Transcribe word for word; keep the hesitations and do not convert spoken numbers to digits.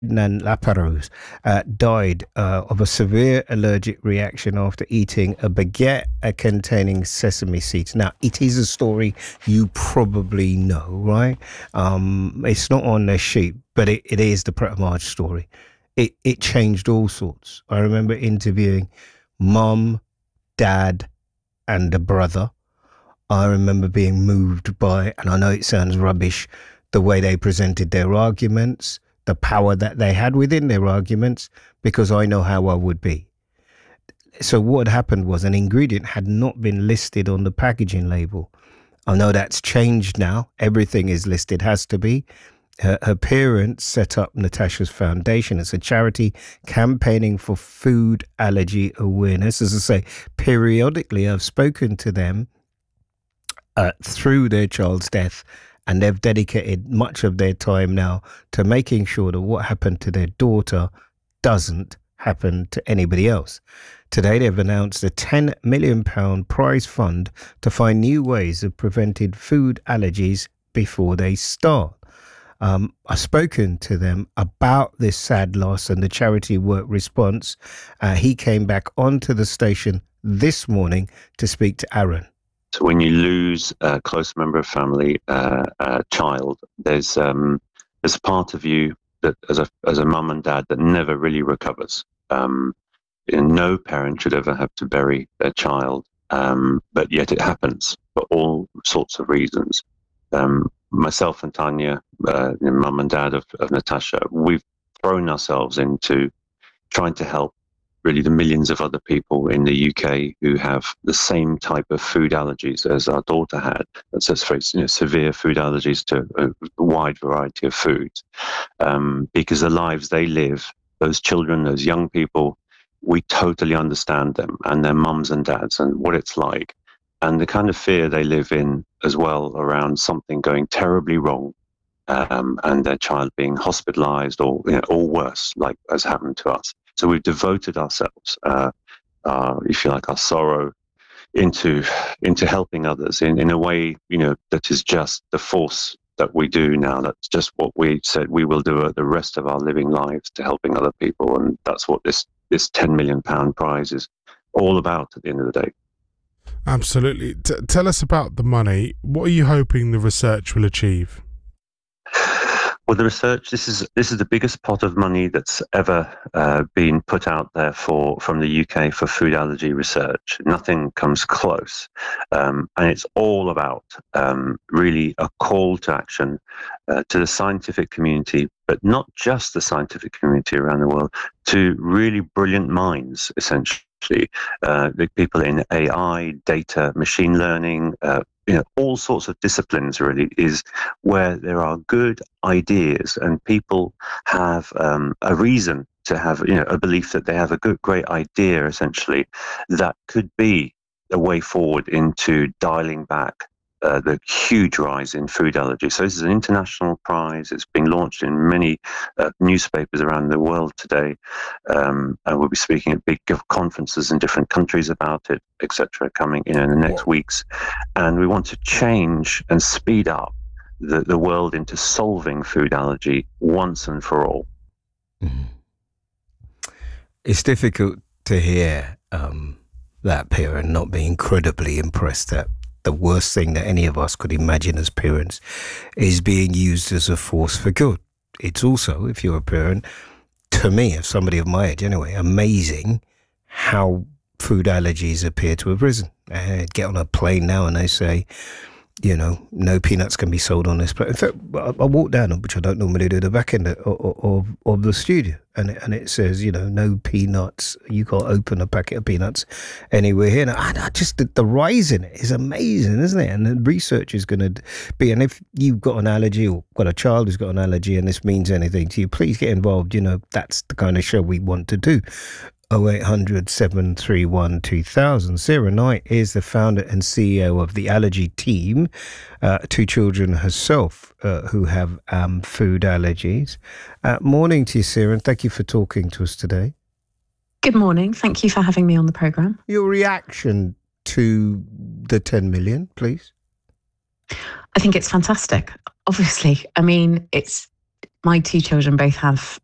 Nan Laperouse uh, died uh, of a severe allergic reaction after eating a baguette uh, containing sesame seeds. Now, it is a story you probably know, right? Um, it's not on the sheet, but it, it is the Pret a Manger story. It, it changed all sorts. I remember interviewing mum, dad, and a brother. I remember being moved by, and I know it sounds rubbish, the way they presented their arguments, the power that they had within their arguments, because I know how I would be. So what had happened was an ingredient had not been listed on the packaging label. I know that's changed now. Everything is listed, has to be. Her, her parents set up Natasha's Foundation. It's a charity campaigning for food allergy awareness. As I say, periodically I've spoken to them uh, through their child's death, and they've dedicated much of their time now to making sure that what happened to their daughter doesn't happen to anybody else. Today, they've announced a ten million pounds prize fund to find new ways of preventing food allergies before they start. Um, I've spoken to them about this sad loss and the charity work response. Uh, he came back onto the station this morning to speak to Aaron. So when you lose a close member of family, uh, a child, there's um, there's a part of you that, as a as a mum and dad, that never really recovers. Um, and no parent should ever have to bury their child, um, but yet it happens for all sorts of reasons. Um, myself and Tanya, uh, mum and dad of, of Natasha, we've thrown ourselves into trying to help really the millions of other people in the U K who have the same type of food allergies as our daughter had. That's just very, you know, severe food allergies to a wide variety of foods. Um, because the lives they live, those children, those young people, we totally understand them and their mums and dads and what it's like. And the kind of fear they live in as well around something going terribly wrong, um, and their child being hospitalized or, you know, or worse, like has happened to us. So we've devoted ourselves, uh, uh, if you like, our sorrow into into helping others in, in a way, you know, that is just the force that we do now. That's just what we said we will do the rest of our living lives, to helping other people. And that's what this, this ten million pounds prize is all about at the end of the day. Absolutely. T- tell us about the money. What are you hoping the research will achieve? Well, the research, this is this is the biggest pot of money that's ever uh, been put out there for from the U K for food allergy research. Nothing comes close. Um, and it's all about um, really a call to action uh, to the scientific community, but not just the scientific community around the world, to really brilliant minds, essentially. Uh, the people in A I, data, machine learning, uh, you know, all sorts of disciplines really is where there are good ideas and people have um, a reason to have, you know, a belief that they have a good, great idea, essentially, that could be a way forward into dialing back Uh, the huge rise in food allergy. So this is an international prize. It's being launched in many uh, newspapers around the world today. Um, and we'll be speaking at big conferences in different countries about it, et cetera, coming in, in the next Whoa. weeks. And we want to change and speed up the, the world into solving food allergy once and for all. Mm. It's difficult to hear um, that parent not be incredibly impressed that the worst thing that any of us could imagine as parents is being used as a force for good. It's also, if you're a parent, to me, as somebody of my age anyway, amazing how food allergies appear to have risen. Uh, get on a plane now and they say, you know, no peanuts can be sold on this plane. In fact, I, I walk down, which I don't normally do, the back end of, of, of the studio, and it, and it says, you know, no peanuts. You can't open a packet of peanuts anywhere here. And I, I just, the, the rise in it is amazing, isn't it? And the research is going to be, and if you've got an allergy or got a child who's got an allergy and this means anything to you, please get involved. You know, that's the kind of show we want to do. oh eight hundred, seven three one, two thousand. Sarah Knight is the founder and C E O of the Allergy Team, uh, two children herself uh, who have um, food allergies. Uh, morning to you, Sarah, and thank you for talking to us today. Good morning. Thank you for having me on the programme. Your reaction to the ten million, please. I think it's fantastic. Obviously, I mean, it's my two children both have